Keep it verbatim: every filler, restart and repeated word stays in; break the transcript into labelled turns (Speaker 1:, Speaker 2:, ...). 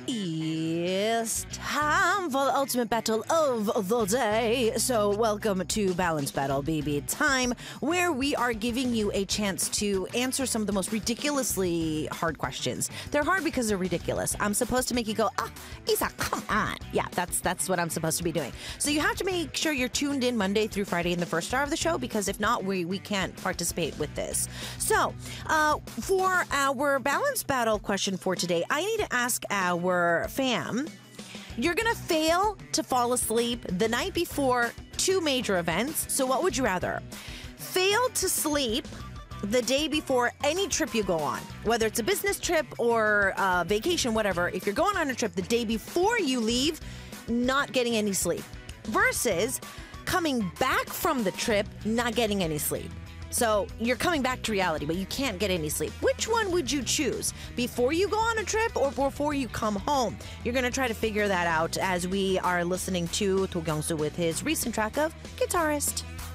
Speaker 1: It's time for the ultimate battle of the day. So welcome to Balance Battle, baby. Time where we are giving you a chance to answer some of the most ridiculously hard questions. They're hard because they're ridiculous. I'm supposed to make you go, ah, Isa, come on. Yeah, that's that's what I'm supposed to be doing. So you have to make sure you're tuned in Monday through Friday in the first hour of the show, because if not, we, we can't participate with this. So uh, for our Balance Battle question for today, I need to ask our fam, you're going to fail to fall asleep the night before two major events. So what would you rather? Fail to sleep the day before any trip you go on, whether it's a business trip or a vacation, whatever. If you're going on a trip the day before you leave, not getting any sleep, versus coming back from the trip, not getting any sleep. So you're coming back to reality, but you can't get any sleep. Which one would you choose? Before you go on a trip or before you come home? You're going to try to figure that out as we are listening to To Kyung-soo with his recent track of Guitarist.